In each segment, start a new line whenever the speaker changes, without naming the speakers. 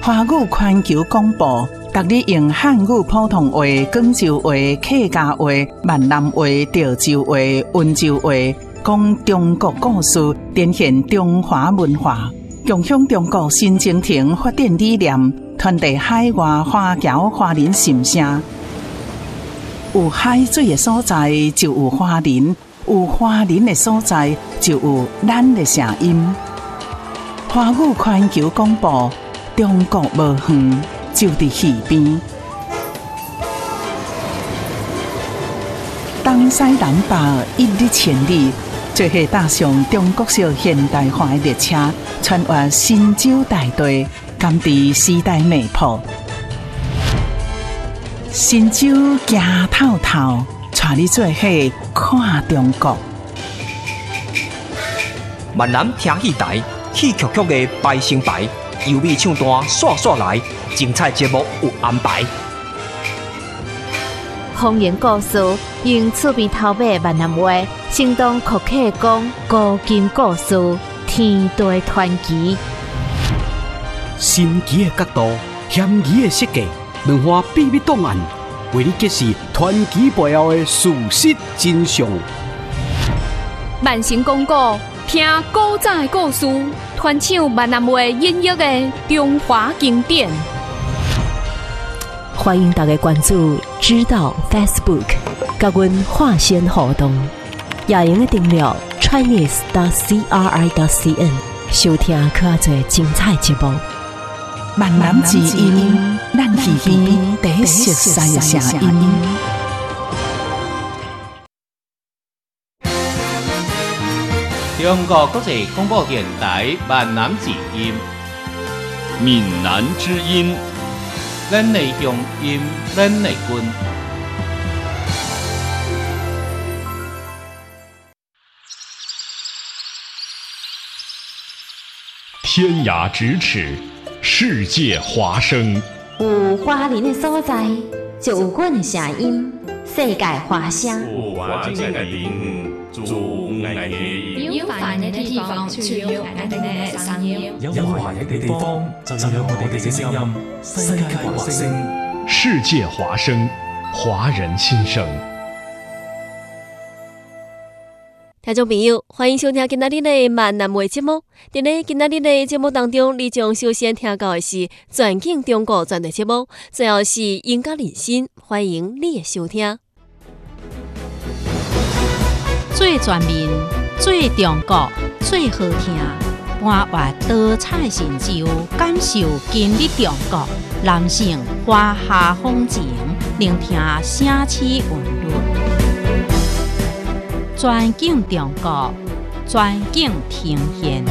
华语环球广播，逐日用汉语普通话、广州话、客家话、闽南话、潮州话、温州话，讲中国故事，展现中华文化，共享中国新征程发展理念，传递海外华侨华人心声。有海水的所在就有华人，有华人的所在就有咱的声音。华语环球广播。中国无远，就伫耳边。东西南北一日千里，做伙搭上中国式现代化的列车，穿越神州大地，甘知时代脉搏。神州行透透，带你做伙看中国。
闽南听戏台，戏曲曲的排成排。优美唱段刷刷来，精彩节目有安排。
方言故事用趣味头尾闽南话，生动可客讲古今故事，天地传奇。
神奇的角度，险异的设计，文化秘密档案，为你揭示传奇背后的事实真相。
万成讲古，听古早的故事。传唱闽南话音乐的中华经典，
欢迎大家关注知道 Facebook， 甲阮化身互动，也用订阅 Chinese.CRI.CN， 收听更多精彩节目。
闽南之音，咱耳边第一熟悉的声音。
中国国际广播电台闽南之音，
闽南之音，
咱的乡音，咱的根。
天涯咫尺，世界华声。
有华人的所在，就有阮的声音，世界华声。
有华人的地方，就爱
有华人的地方，就有我哋嘅聲音。
有華人的地方，就有我哋嘅聲音。世界華聲，
世界華聲，華人心聲。
聽眾朋友，歡迎收聽今仔日的閩南話節目。在今仔日的節目當中，你將首先聽到的是全景中國專題節目，最後是音樂人生，歡迎你的收聽。
最全面、最中國、最好聽，搬越多彩成就，感受今日中國，人性華夏風情，聆聽城市韻律。全景中國，全景呈現。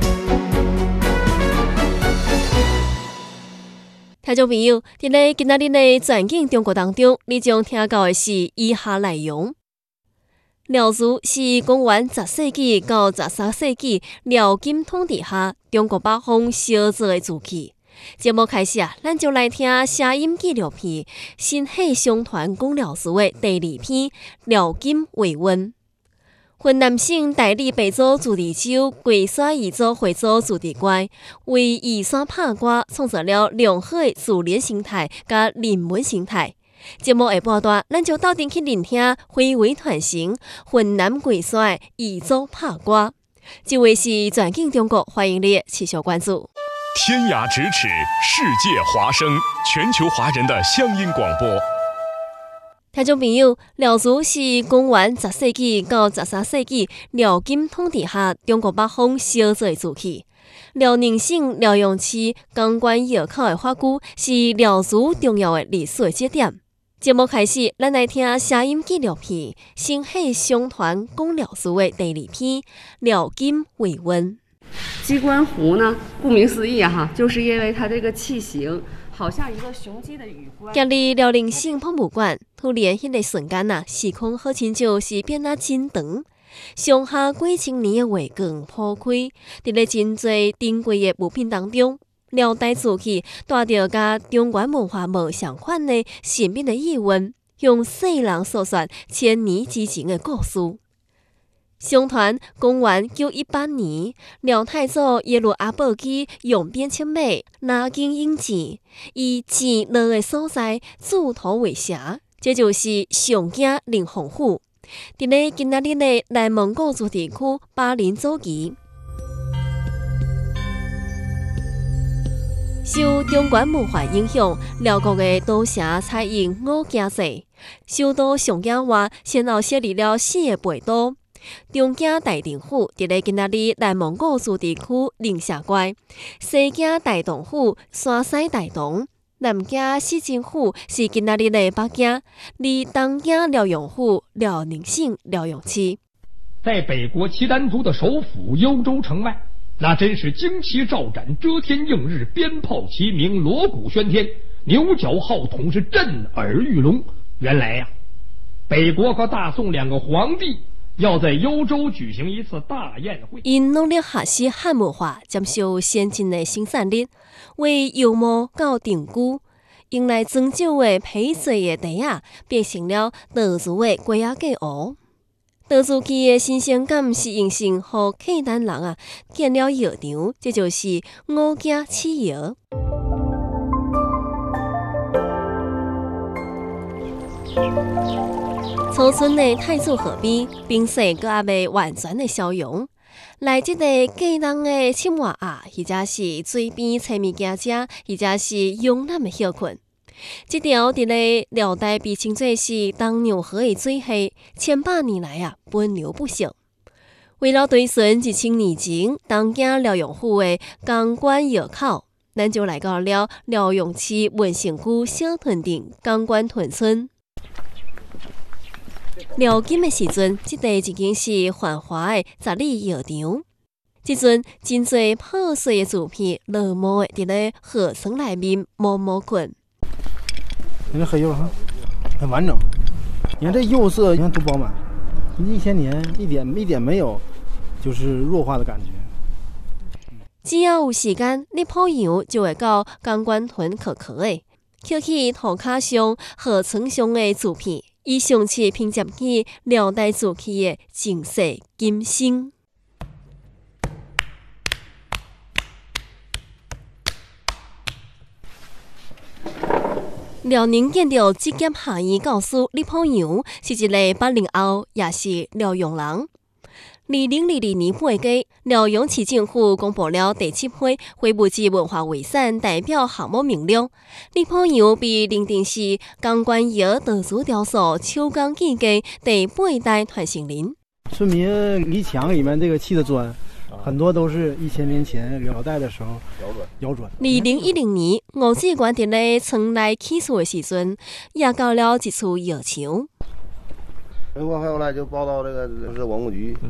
聽眾朋友，在今仔日的全景中國當中，你將聽到的是以下內容。遼族是公元10世紀到13世紀遼金統治下中國北方小族的族群。節目開始咱就來聽聲音紀錄片《心血相傳講遼族》的第2篇《遼金慰問》。雲南省大理北州主題州貴沙彝族會族主題館為彝山拍歌創造了良好的自然生態甲人文生態。節目下半段，咱就到陣去聆聽回味傳承雲南貴沙的彝族拍歌。這位是全景中國，歡迎你持續關注。
天涯咫尺，世界華聲，全球華人的鄉音廣播。
聽眾朋友，遼族是公元10世紀到13世紀遼金統治下中國北方小族的族群。遼寧省遼陽市江關窯口的發掘是遼族重要的歷史節點。節目開始，咱來聽聲音紀錄片《心血相傳講遼族》的第2篇《遼金慰問》。
雞冠湖呢，顧名思義哈，就是因為它這個器型好像一個雄雞的羽冠。
今日遼寧省博物館突然迄個瞬間啊，時空好親像是變啊真長，上下幾千年的月光鋪開，佇咧真濟珍貴的物品當中。遼代族群帶着甲中原文化無相款的神秘的意蘊，向世人訴說千年之前的故事。 相传公元918年，辽太祖耶律阿保机用鞭欅马，拿经引箭，以箭落的所在指头为蛇，这就是上京灵凤府。伫咧今仔日的内蒙古自治区巴林祖旗。受中原文化影响，辽国的都城采用五境制，首都上京外先后设立了4个陪都。中京大定府伫咧今仔日内蒙古自治区宁夏县，西京大同府山西大同，南京市政府是今仔日的北京，离东京辽阳府辽宁省辽阳区。
在北国契丹族的首府幽州城外，那真是旌旗照展，遮天映日，鞭炮齐鸣，锣鼓喧天，牛角号筒是震耳欲聋。原来呀，北国和大宋2个皇帝要在幽州举行一次大宴会，
因努力学习汉文化，接受先进的生产力，为游牧到定居，用来装酒的皮质的地啊，变成了德族的龟仔架屋。德族期的新鲜感是形成和契丹人啊建了药场，这就是五境起药。草村的太祖河边，冰雪阁还未完全的消融。来这个过冬的青蛙鸭，或者是水边采物件食，或者是慵懒的休困。这条伫咧辽代被称作是东牛河的水系，千百年来啊奔流不息。为了对顺1000年前东京辽阳府的钢管窑口，咱就来到了辽阳市文成区小屯镇钢管屯村。辽金的时阵，这地已经是繁华的杂里药场。这阵真侪破碎的竹片落寞的伫咧河床内面默默困。
你看黑釉哈，很完整。你看这釉色，你看多饱满，1000年一点没有，就是弱化的感觉。
只要有时间，你泡羊就会到钢管屯可的，捡起涂骹上、河床上的竹片，以上次拼接起辽代瓷器的净色金星。辽宁建筑职业学院教师李宝阳是一个80后，也是辽阳人。2022年8月，辽阳市政府公布了第7批非物质文化遗产代表项目名录。李宝阳被认定是钢管窑德族雕塑秋钢技艺第8代传承人。
村民篱墙里面这个砌的砖，很多都是1000年前辽代的时候窑砖。
2010年，吴志源伫咧村内起厝的时阵，也搞了一处窑墙。
我后来就报到这个文物局。